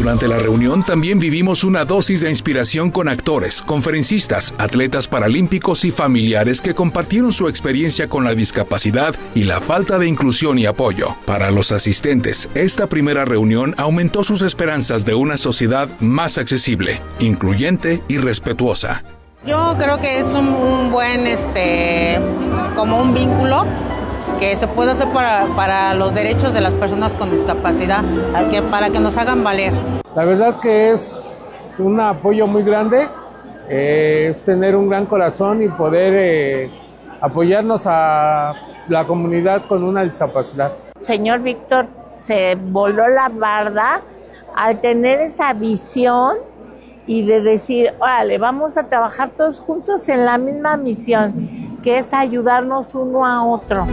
Durante la reunión también vivimos una dosis de inspiración con actores, conferencistas, atletas paralímpicos y familiares que compartieron su experiencia con la discapacidad y la falta de inclusión y apoyo. Para los asistentes, esta primera reunión aumentó sus esperanzas de una sociedad más accesible, incluyente y respetuosa. Yo creo que es un buen, como un vínculo que se puede hacer para los derechos de las personas con discapacidad, para que nos hagan valer. La verdad que es un apoyo muy grande, es tener un gran corazón y poder apoyarnos a la comunidad con una discapacidad. Señor Víctor se voló la barda al tener esa visión y de decir, órale, vamos a trabajar todos juntos en la misma misión, que es ayudarnos uno a otro.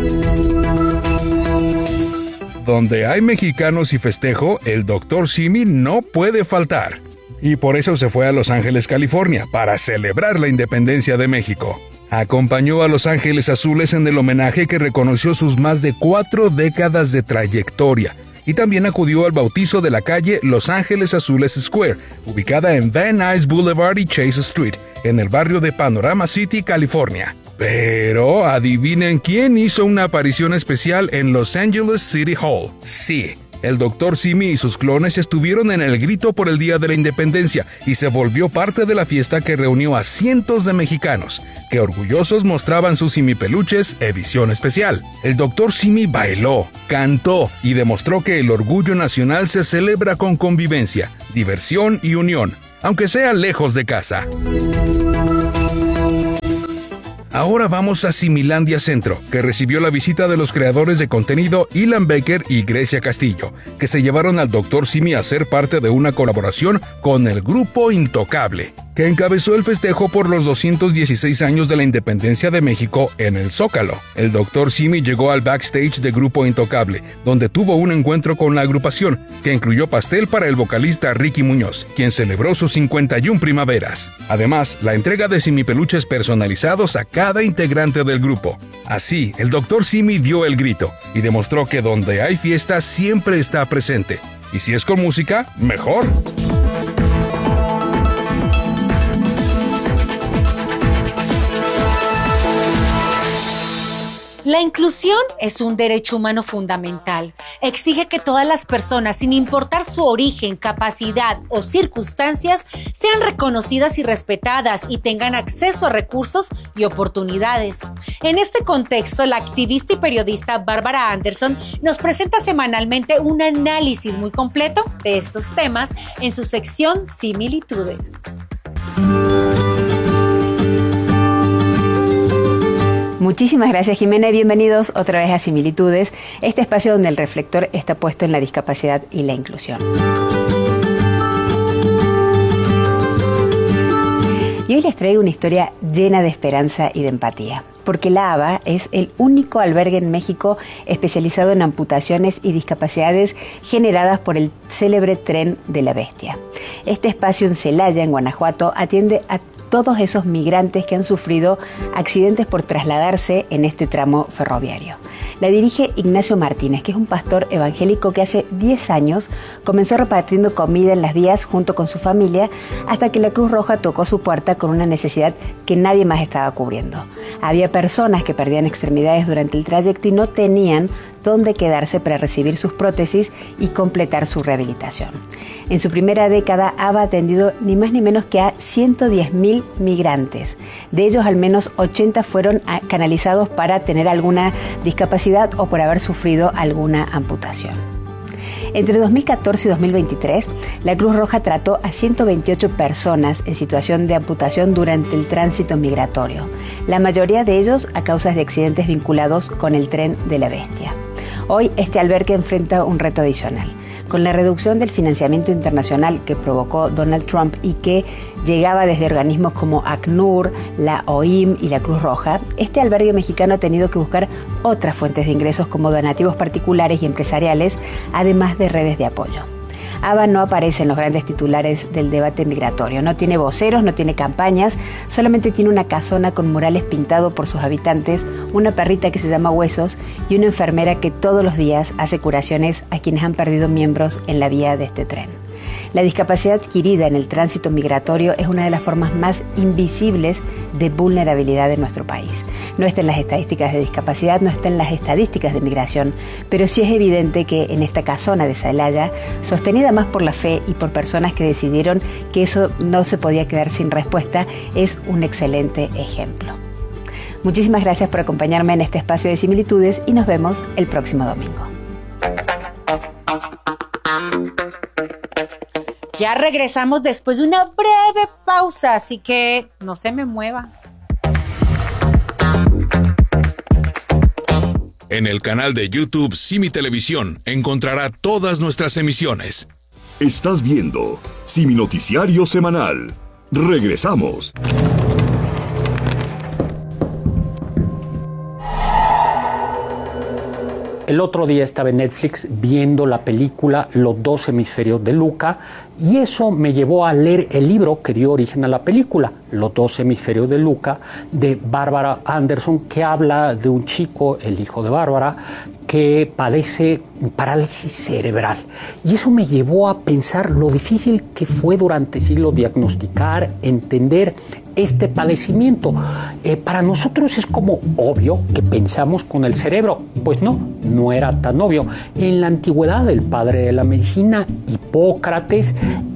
Donde hay mexicanos y festejo, el Dr. Simi no puede faltar. Y por eso se fue a Los Ángeles, California, para celebrar la independencia de México. Acompañó a Los Ángeles Azules en el homenaje que reconoció sus más de 4 décadas de trayectoria. Y también acudió al bautizo de la calle Los Ángeles Azules Square, ubicada en Van Nuys Boulevard y Chase Street, en el barrio de Panorama City, California. Pero adivinen quién hizo una aparición especial en Los Angeles City Hall. Sí, el Dr. Simi y sus clones estuvieron en el grito por el Día de la Independencia y se volvió parte de la fiesta que reunió a cientos de mexicanos, que orgullosos mostraban sus simipeluches edición especial. El Dr. Simi bailó, cantó y demostró que el orgullo nacional se celebra con convivencia, diversión y unión, aunque sea lejos de casa. Ahora vamos a Similandia Centro, que recibió la visita de los creadores de contenido Ilan Becker y Grecia Castillo, que se llevaron al Dr. Simi a ser parte de una colaboración con el Grupo Intocable, que encabezó el festejo por los 216 años de la independencia de México en el Zócalo. El Dr. Simi llegó al backstage de Grupo Intocable, donde tuvo un encuentro con la agrupación, que incluyó pastel para el vocalista Ricky Muñoz, quien celebró sus 51 primaveras. Además, la entrega de simipeluches personalizados a cada integrante del grupo. Así, el Dr. Simi dio el grito y demostró que donde hay fiesta siempre está presente. Y si es con música, mejor. La inclusión es un derecho humano fundamental. Exige que todas las personas, sin importar su origen, capacidad o circunstancias, sean reconocidas y respetadas y tengan acceso a recursos y oportunidades. En este contexto, la activista y periodista Bárbara Anderson nos presenta semanalmente un análisis muy completo de estos temas en su sección Similitudes. Muchísimas gracias, Jimena, y bienvenidos otra vez a Similitudes, este espacio donde el reflector está puesto en la discapacidad y la inclusión. Y hoy les traigo una historia llena de esperanza y de empatía, porque la ABA es el único albergue en México especializado en amputaciones y discapacidades generadas por el célebre Tren de la Bestia. Este espacio en Celaya, en Guanajuato, atiende a todos esos migrantes que han sufrido accidentes por trasladarse en este tramo ferroviario. La dirige Ignacio Martínez, que es un pastor evangélico que hace 10 años comenzó repartiendo comida en las vías junto con su familia hasta que la Cruz Roja tocó su puerta con una necesidad que nadie más estaba cubriendo. Había personas que perdían extremidades durante el trayecto y no tenían dónde quedarse para recibir sus prótesis y completar su rehabilitación. En su primera década, ABA ha atendido ni más ni menos que a 110.000 migrantes. De ellos, al menos 80 fueron canalizados para tener alguna discapacidad o por haber sufrido alguna amputación. Entre 2014 y 2023, la Cruz Roja trató a 128 personas en situación de amputación durante el tránsito migratorio, la mayoría de ellos a causa de accidentes vinculados con el Tren de la Bestia. Hoy este albergue enfrenta un reto adicional. Con la reducción del financiamiento internacional que provocó Donald Trump y que llegaba desde organismos como ACNUR, la OIM y la Cruz Roja, este albergue mexicano ha tenido que buscar otras fuentes de ingresos como donativos particulares y empresariales, además de redes de apoyo. ABA no aparece en los grandes titulares del debate migratorio, no tiene voceros, no tiene campañas, solamente tiene una casona con murales pintados por sus habitantes, una perrita que se llama Huesos y una enfermera que todos los días hace curaciones a quienes han perdido miembros en la vía de este tren. La discapacidad adquirida en el tránsito migratorio es una de las formas más invisibles de vulnerabilidad de nuestro país. No está en las estadísticas de discapacidad, no está en las estadísticas de migración, pero sí es evidente que en esta casona de Celaya, sostenida más por la fe y por personas que decidieron que eso no se podía quedar sin respuesta, es un excelente ejemplo. Muchísimas gracias por acompañarme en este espacio de similitudes y nos vemos el próximo domingo. Ya regresamos después de una breve pausa, así que no se me mueva. En el canal de YouTube Simi Televisión encontrará todas nuestras emisiones. Estás viendo Simi Noticiario Semanal. Regresamos. El otro día estaba en Netflix viendo la película Los dos hemisferios de Luca y eso me llevó a leer el libro que dio origen a la película, Los dos hemisferios de Luca, de Barbara Anderson, que habla de un chico, el hijo de Bárbara, que padece parálisis cerebral. Y eso me llevó a pensar lo difícil que fue durante siglos diagnosticar, entender este padecimiento. Para nosotros es como obvio que pensamos con el cerebro. Pues no era tan obvio. En la antigüedad, el padre de la medicina, Hipócrates,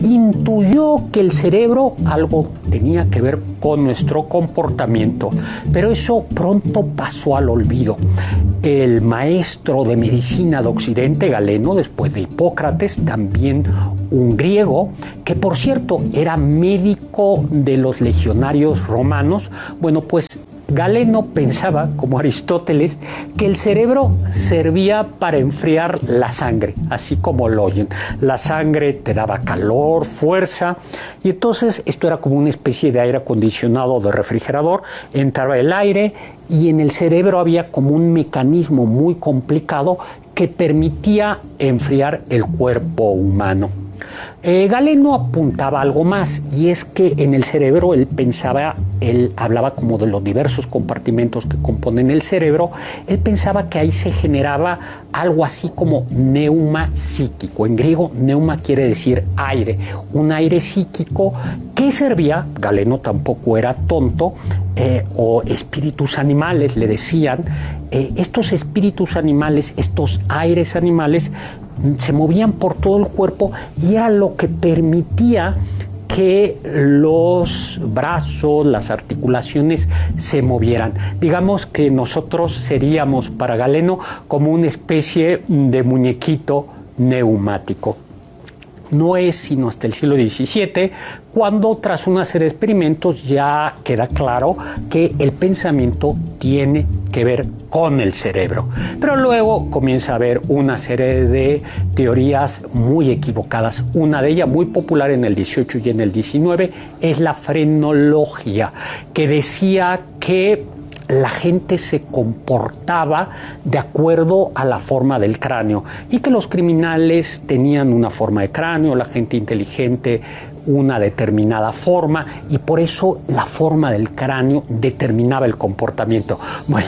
intuyó que el cerebro algo tenía que ver con nuestro comportamiento. Pero eso pronto pasó al olvido. El maestro de medicina de Occidente, Galeno, después de Hipócrates, también un griego, que por cierto era médico de los legionarios romanos, bueno, pues Galeno pensaba, como Aristóteles, que el cerebro servía para enfriar la sangre, así como lo oyen. La sangre te daba calor, fuerza, y entonces esto era como una especie de aire acondicionado de refrigerador. Entraba el aire y en el cerebro había como un mecanismo muy complicado que permitía enfriar el cuerpo humano. Galeno apuntaba algo más, y es que en el cerebro él hablaba como de los diversos compartimentos que componen el cerebro. Él pensaba que ahí se generaba algo así como neuma psíquico. En griego, neuma quiere decir aire, un aire psíquico que servía, Galeno tampoco era tonto, o espíritus animales, le decían. Estos espíritus animales, estos aires animales, se movían por todo el cuerpo y era lo que permitía que los brazos, las articulaciones se movieran. Digamos que nosotros seríamos para Galeno como una especie de muñequito neumático. No es sino hasta el siglo XVII cuando, tras una serie de experimentos, ya queda claro que el pensamiento tiene que ver con el cerebro. Pero luego comienza a haber una serie de teorías muy equivocadas. Una de ellas, muy popular en el XVIII y en el XIX, es la frenología, que decía que la gente se comportaba de acuerdo a la forma del cráneo y que los criminales tenían una forma de cráneo, la gente inteligente una determinada forma, y por eso la forma del cráneo determinaba el comportamiento. Bueno,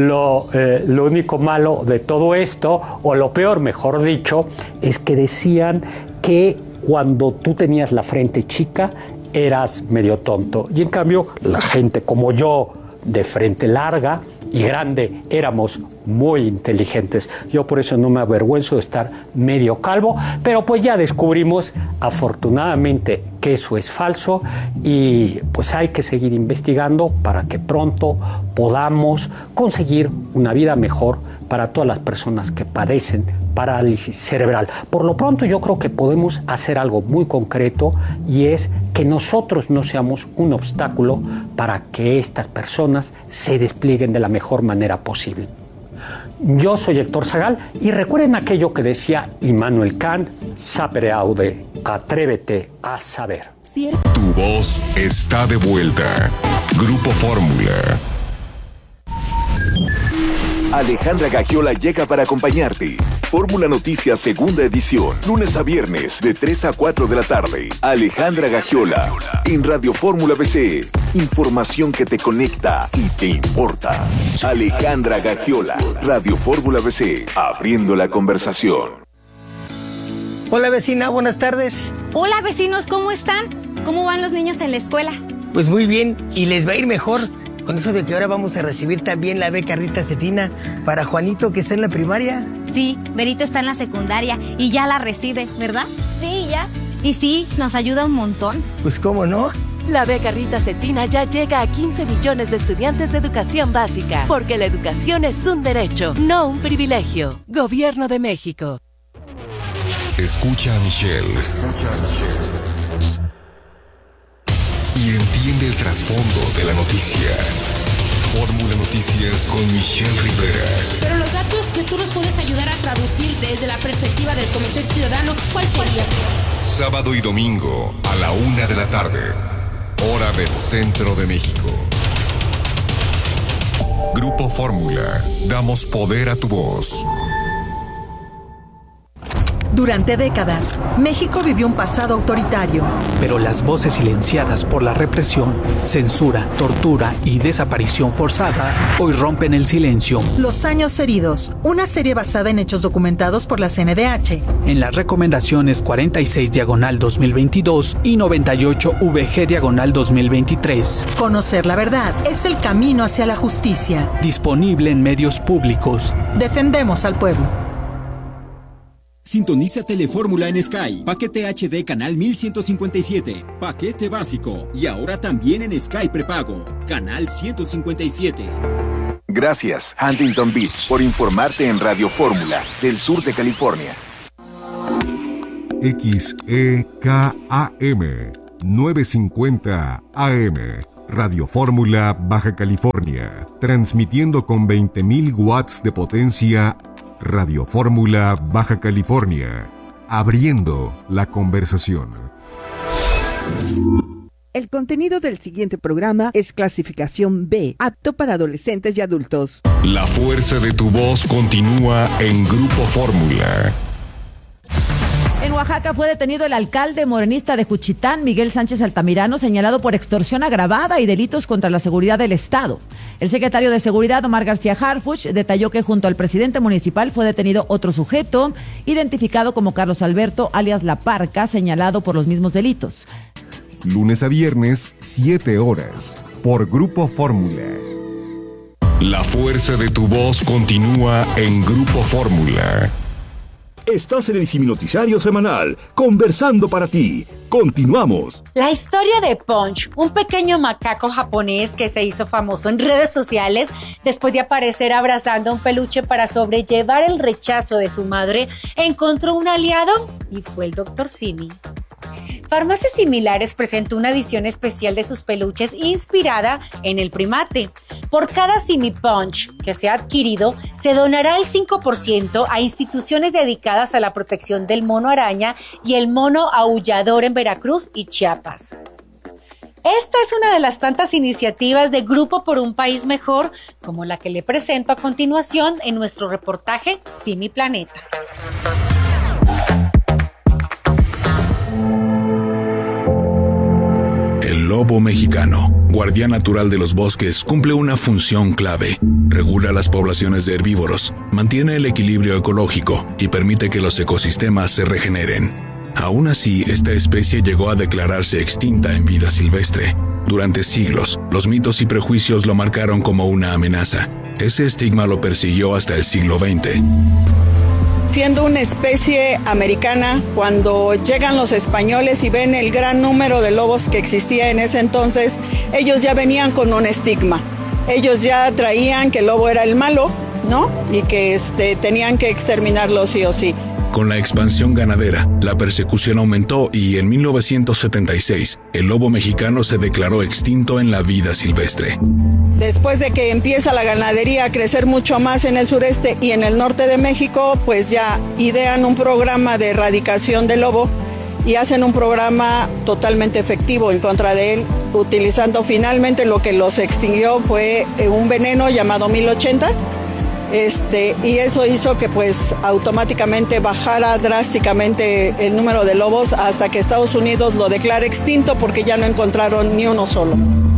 lo único malo de todo esto, o lo peor, mejor dicho, es que decían que cuando tú tenías la frente chica eras medio tonto, y en cambio la gente como yo, de frente larga y grande, éramos muy inteligentes. Yo por eso no me avergüenzo de estar medio calvo, pero pues ya descubrimos afortunadamente que eso es falso, y pues hay que seguir investigando para que pronto podamos conseguir una vida mejor para todas las personas que padecen parálisis cerebral. Por lo pronto yo creo que podemos hacer algo muy concreto, y es que nosotros no seamos un obstáculo para que estas personas se desplieguen de la mejor manera posible. Yo soy Héctor Zagal, y recuerden aquello que decía Immanuel Kant: sapere aude, atrévete a saber. Tu voz está de vuelta. Grupo Fórmula. Alejandra Gagiola llega para acompañarte. Fórmula Noticias, segunda edición, lunes a viernes de 3 a 4 de la tarde. Alejandra Gagiola, en Radio Fórmula BC. Información que te conecta y te importa. Alejandra Gagiola, Radio Fórmula BC, abriendo la conversación. Hola vecina, buenas tardes. Hola vecinos, ¿cómo están? ¿Cómo van los niños en la escuela? Pues muy bien, y les va a ir mejor con eso de que ahora vamos a recibir también la beca Rita Cetina para Juanito, que está en la primaria. Sí, Berito está en la secundaria y ya la recibe, ¿verdad? Sí, ya. Y sí, nos ayuda un montón. Pues cómo no. La beca Rita Cetina ya llega a 15 millones de estudiantes de educación básica, porque la educación es un derecho, no un privilegio. Gobierno de México. Escucha a Michelle. Y entiende el trasfondo de la noticia. Fórmula Noticias con Michelle Rivera. Pero los datos que tú nos puedes ayudar a traducir desde la perspectiva del Comité Ciudadano, ¿cuál sería? Sábado y domingo a la 1 de la tarde. Hora del Centro de México. Grupo Fórmula. Damos poder a tu voz. Durante décadas, México vivió un pasado autoritario. Pero las voces silenciadas por la represión, censura, tortura y desaparición forzada hoy rompen el silencio. Los años heridos, una serie basada en hechos documentados por la CNDH. En las recomendaciones 46/2022 y 98/VG/2023. Conocer la verdad es el camino hacia la justicia. Disponible en medios públicos. Defendemos al pueblo. Sintoniza Telefórmula en Sky, paquete HD canal 1157, paquete básico y ahora también en Sky prepago, canal 157. Gracias, Huntington Beach, por informarte en Radio Fórmula del sur de California. XEKAM 950 AM, Radio Fórmula Baja California, transmitiendo con 20.000 watts de potencia. Radio Fórmula Baja California, abriendo la conversación. El contenido del siguiente programa es clasificación B, apto para adolescentes y adultos. La fuerza de tu voz continúa en Grupo Fórmula. En Oaxaca fue detenido el alcalde morenista de Juchitán, Miguel Sánchez Altamirano, señalado por extorsión agravada y delitos contra la seguridad del Estado. El secretario de Seguridad, Omar García Harfuch, detalló que junto al presidente municipal fue detenido otro sujeto, identificado como Carlos Alberto, alias La Parca, señalado por los mismos delitos. Lunes a viernes, 7 horas, por Grupo Fórmula. La fuerza de tu voz continúa en Grupo Fórmula. Estás en el Seminoticiario Semanal, conversando para ti. Continuamos. La historia de Punch, un pequeño macaco japonés que se hizo famoso en redes sociales después de aparecer abrazando a un peluche para sobrellevar el rechazo de su madre, encontró un aliado y fue el Dr. Simi. Farmacias Similares presentó una edición especial de sus peluches inspirada en el primate. Por cada Simi Punch que se ha adquirido, se donará el 5% a instituciones dedicadas a la protección del mono araña y el mono aullador en Veracruz y Chiapas. Esta es una de las tantas iniciativas de Grupo por un País Mejor, como la que le presento a continuación en nuestro reportaje Simi Planeta. El lobo mexicano, guardián natural de los bosques, cumple una función clave. Regula las poblaciones de herbívoros, mantiene el equilibrio ecológico y permite que los ecosistemas se regeneren. Aún así, esta especie llegó a declararse extinta en vida silvestre. Durante siglos, los mitos y prejuicios lo marcaron como una amenaza. Ese estigma lo persiguió hasta el siglo XX. Siendo una especie americana, cuando llegan los españoles y ven el gran número de lobos que existía en ese entonces, ellos ya venían con un estigma. Ellos ya traían que el lobo era el malo, ¿no? Y que tenían que exterminarlo sí o sí. Con la expansión ganadera, la persecución aumentó y en 1976, el lobo mexicano se declaró extinto en la vida silvestre. Después de que empieza la ganadería a crecer mucho más en el sureste y en el norte de México, pues ya idean un programa de erradicación del lobo y hacen un programa totalmente efectivo en contra de él, utilizando finalmente lo que los extinguió fue un veneno llamado 1080. Y eso hizo que pues automáticamente bajara drásticamente el número de lobos hasta que Estados Unidos lo declara extinto porque ya no encontraron ni uno solo.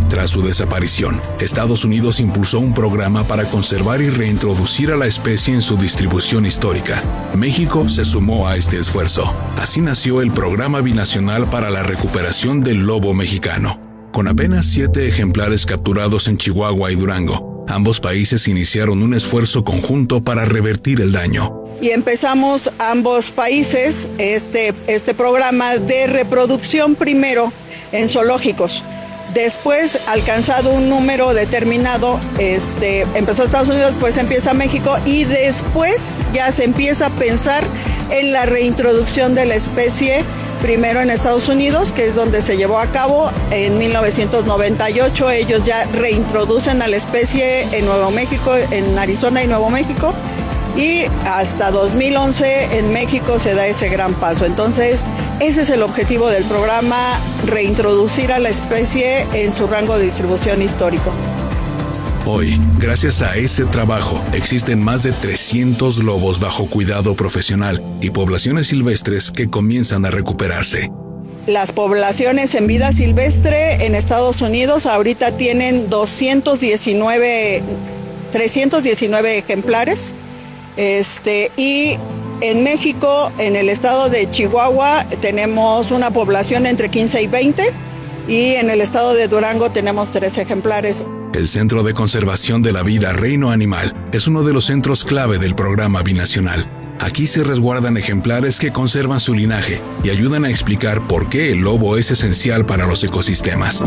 Tras su desaparición, Estados Unidos impulsó un programa para conservar y reintroducir a la especie en su distribución histórica. México se sumó a este esfuerzo. Así nació el Programa Binacional para la Recuperación del Lobo Mexicano. Con apenas 7 ejemplares capturados en Chihuahua y Durango, ambos países iniciaron un esfuerzo conjunto para revertir el daño. Y empezamos ambos países este programa de reproducción primero en zoológicos. Después, alcanzado un número determinado, empezó Estados Unidos, después empieza México y después ya se empieza a pensar en la reintroducción de la especie, primero en Estados Unidos, que es donde se llevó a cabo. En 1998 ellos ya reintroducen a la especie en Nuevo México, en Arizona y Nuevo México, y hasta 2011 en México se da ese gran paso. Entonces, ese es el objetivo del programa, reintroducir a la especie en su rango de distribución histórico. Hoy, gracias a ese trabajo, existen más de 300 lobos bajo cuidado profesional y poblaciones silvestres que comienzan a recuperarse. Las poblaciones en vida silvestre en Estados Unidos ahorita tienen 319 ejemplares. Y en México, en el estado de Chihuahua, tenemos una población entre 15 y 20, y en el estado de Durango tenemos 3 ejemplares. El Centro de Conservación de la Vida Reino Animal es uno de los centros clave del programa binacional. Aquí se resguardan ejemplares que conservan su linaje y ayudan a explicar por qué el lobo es esencial para los ecosistemas.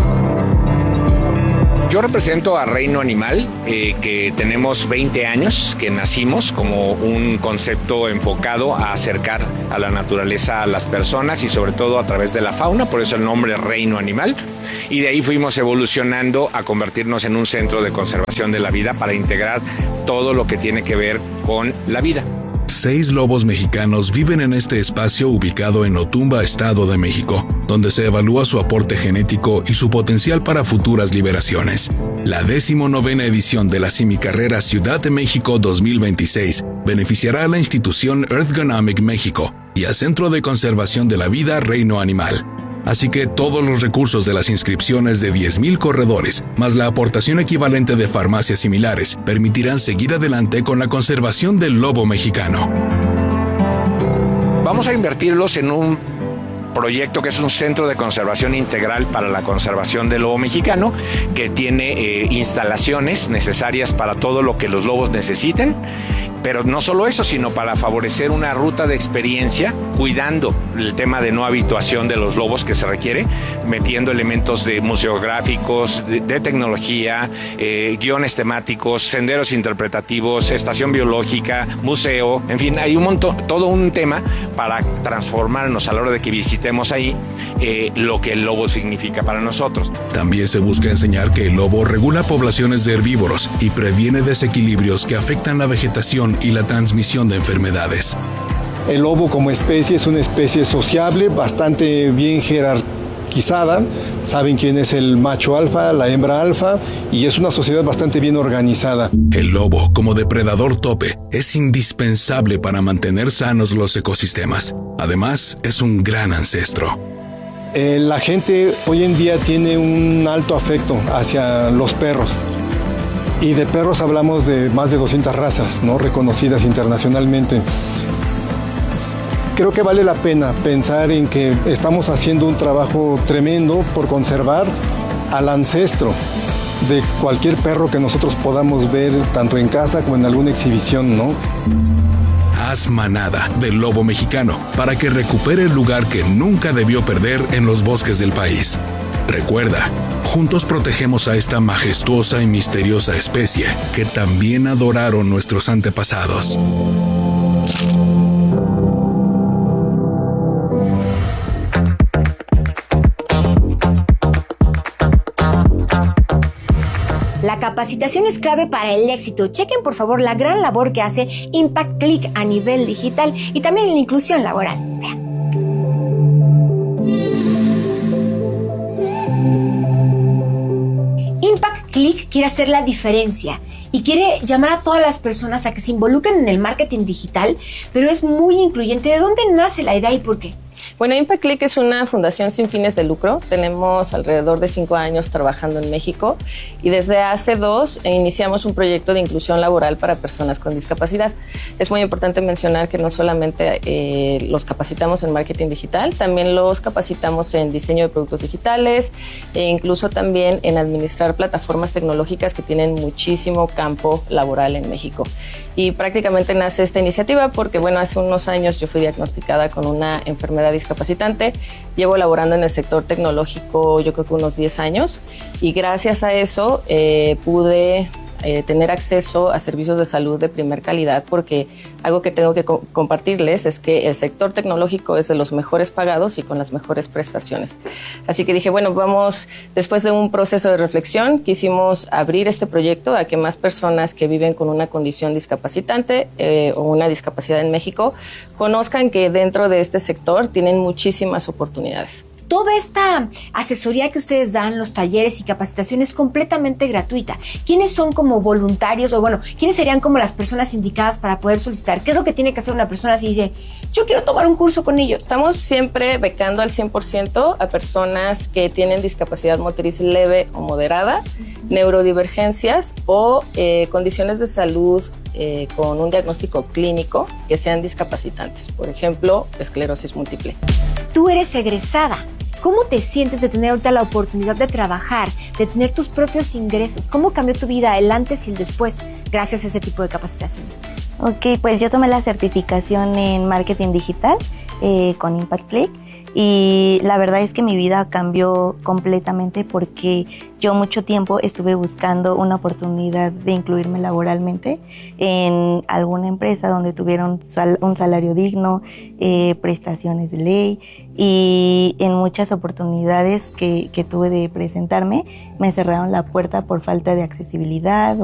Yo represento a Reino Animal, que tenemos 20 años, que nacimos como un concepto enfocado a acercar a la naturaleza a las personas y sobre todo a través de la fauna, por eso el nombre Reino Animal. Y de ahí fuimos evolucionando a convertirnos en un centro de conservación de la vida para integrar todo lo que tiene que ver con la vida. 6 lobos mexicanos viven en este espacio ubicado en Otumba, Estado de México, donde se evalúa su aporte genético y su potencial para futuras liberaciones. La 19ª edición de la Simicarrera Ciudad de México 2026 beneficiará a la institución Earthgonomic México y al Centro de Conservación de la Vida Reino Animal. Así que todos los recursos de las inscripciones de 10,000 corredores, más la aportación equivalente de farmacias similares, permitirán seguir adelante con la conservación del lobo mexicano. Vamos a invertirlos en un proyecto que es un centro de conservación integral para la conservación del lobo mexicano, que tiene instalaciones necesarias para todo lo que los lobos necesiten. Pero no solo eso, sino para favorecer una ruta de experiencia, cuidando el tema de no habituación de los lobos que se requiere, metiendo elementos de museográficos, de tecnología, guiones temáticos, senderos interpretativos, estación biológica, museo, en fin, hay un montón, todo un tema para transformarnos a la hora de que visitemos ahí lo que el lobo significa para nosotros. También se busca enseñar que el lobo regula poblaciones de herbívoros y previene desequilibrios que afectan la vegetación y la transmisión de enfermedades. El lobo como especie es una especie sociable, bastante bien jerarquizada. Saben quién es el macho alfa, la hembra alfa, y es una sociedad bastante bien organizada. El lobo, como depredador tope, es indispensable para mantener sanos los ecosistemas. Además, es un gran ancestro. La gente hoy en día tiene un alto afecto hacia los perros. Y de perros hablamos de más de 200 razas, ¿no?, reconocidas internacionalmente. Creo que vale la pena pensar en que estamos haciendo un trabajo tremendo por conservar al ancestro de cualquier perro que nosotros podamos ver, tanto en casa como en alguna exhibición, ¿no? Haz manada del lobo mexicano para que recupere el lugar que nunca debió perder en los bosques del país. Recuerda, juntos protegemos a esta majestuosa y misteriosa especie que también adoraron nuestros antepasados. La capacitación es clave para el éxito. Chequen por favor la gran labor que hace Impact Click a nivel digital y también en la inclusión laboral. Vean. Impact Click quiere hacer la diferencia y quiere llamar a todas las personas a que se involucren en el marketing digital, pero es muy incluyente. ¿De dónde nace la idea y por qué? Bueno, Impact Click es una fundación sin fines de lucro. Tenemos alrededor de 5 años trabajando en México y desde hace 2 iniciamos un proyecto de inclusión laboral para personas con discapacidad. Es muy importante mencionar que no solamente los capacitamos en marketing digital, también los capacitamos en diseño de productos digitales e incluso también en administrar plataformas tecnológicas que tienen muchísimo campo laboral en México. Y prácticamente nace esta iniciativa porque, bueno, hace unos años yo fui diagnosticada con una enfermedad discapacitante. Llevo laborando en el sector tecnológico yo creo que unos 10 años y gracias a eso pude tener acceso a servicios de salud de primer calidad, porque algo que tengo que compartirles es que el sector tecnológico es de los mejores pagados y con las mejores prestaciones. Así que dije, bueno, vamos, después de un proceso de reflexión, quisimos abrir este proyecto a que más personas que viven con una condición discapacitante o una discapacidad en México conozcan que dentro de este sector tienen muchísimas oportunidades. Toda esta asesoría que ustedes dan, los talleres y capacitación es completamente gratuita. ¿Quiénes son como voluntarios o bueno, quiénes serían como las personas indicadas para poder solicitar? ¿Qué es lo que tiene que hacer una persona si dice, yo quiero tomar un curso con ellos? Estamos siempre becando al 100% a personas que tienen discapacidad motriz leve o moderada, neurodivergencias o condiciones de salud con un diagnóstico clínico que sean discapacitantes. Por ejemplo, esclerosis múltiple. Tú eres egresada. ¿Cómo te sientes de tener ahorita la oportunidad de trabajar, de tener tus propios ingresos? ¿Cómo cambió tu vida el antes y el después gracias a ese tipo de capacitación? Ok, pues yo tomé la certificación en marketing digital con Impact Click y la verdad es que mi vida cambió completamente porque yo mucho tiempo estuve buscando una oportunidad de incluirme laboralmente en alguna empresa donde tuvieron un salario digno, prestaciones de ley y en muchas oportunidades que tuve de presentarme me cerraron la puerta por falta de accesibilidad